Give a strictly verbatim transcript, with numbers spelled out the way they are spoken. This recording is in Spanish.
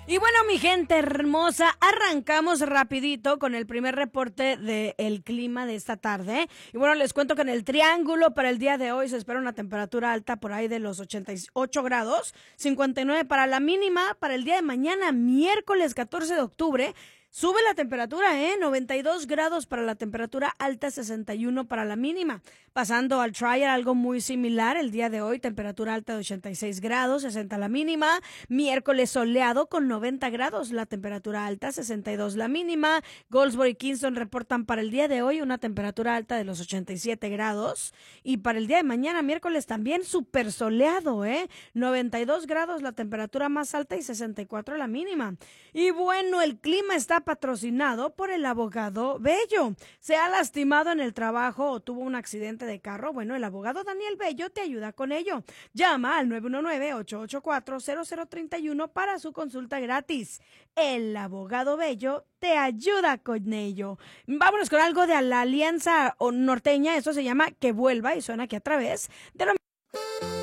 Y bueno, mi gente hermosa, arrancamos rapidito con el primer reporte del clima de esta tarde. Y bueno, les cuento que en el Triángulo para el día de hoy se espera una temperatura alta por ahí de los ochenta y ocho grados, cincuenta y nueve para la mínima. Para el día de mañana, miércoles catorce de octubre, sube la temperatura, ¿eh? noventa y dos grados para la temperatura alta, sesenta y uno para la mínima. Pasando al trial, algo muy similar. El día de hoy, temperatura alta de ochenta y seis grados, sesenta la mínima. Miércoles soleado con noventa grados, la temperatura alta, sesenta y dos la mínima. Goldsboro y Kingston reportan para el día de hoy una temperatura alta de los ochenta y siete grados. Y para el día de mañana, miércoles, también súper soleado, ¿eh? noventa y dos grados, la temperatura más alta y sesenta y cuatro la mínima. Y bueno, el clima está patrocinado por el abogado Bello. ¿Se ha lastimado en el trabajo o tuvo un accidente de carro? Bueno, el abogado Daniel Bello te ayuda con ello. Llama al nueve uno nueve, ocho ocho cuatro, cero cero tres uno para su consulta gratis. El abogado Bello te ayuda con ello. Vámonos con algo de la Alianza Norteña. Esto se llama Que Vuelva y suena aquí a través de lo